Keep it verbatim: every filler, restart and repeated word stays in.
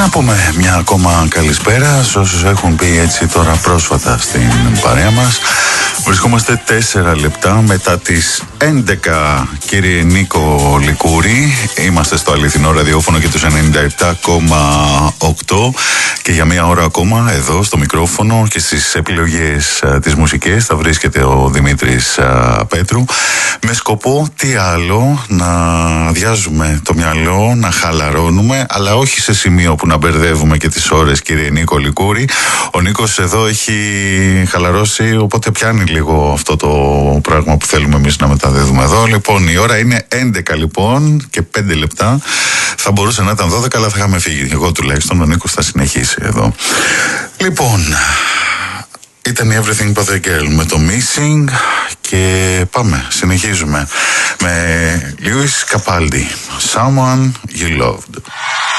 Να πούμε μια ακόμα καλησπέρα σε όσους έχουν πει έτσι τώρα πρόσφατα στην παρέα μας. Βρισκόμαστε τέσσερα λεπτά μετά τις έντεκα, κύριε Νίκο Λικούρη. Είμαστε στο αληθινό ραδιόφωνο και τους ενενήντα επτά κόμμα οκτώ και για μία ώρα ακόμα εδώ στο μικρόφωνο και στις επιλογές α, τις μουσικές θα βρίσκεται ο Δημήτρης α, Πέτρου, με σκοπό τι άλλο, να αδειάζουμε το μυαλό, να χαλαρώνουμε, αλλά όχι σε σημείο που να μπερδεύουμε και τις ώρες, κύριε Νίκο Λικούρη. Ο Νίκος εδώ έχει χαλαρώσει, οπότε πιάνει λίγο αυτό το πράγμα που θέλουμε εμείς να μεταδίδουμε εδώ. Λοιπόν, η ώρα είναι έντεκα λοιπόν και πέντε λεπτά. Θα μπορούσε να ήταν δώδεκα, αλλά θα είχαμε φύγει. Εγώ τουλάχιστον, ο Νίκος θα συνεχίσει εδώ. Λοιπόν, ήταν η Everything But The Girl με το Missing και πάμε, συνεχίζουμε με Lewis Capaldi, Someone You Loved.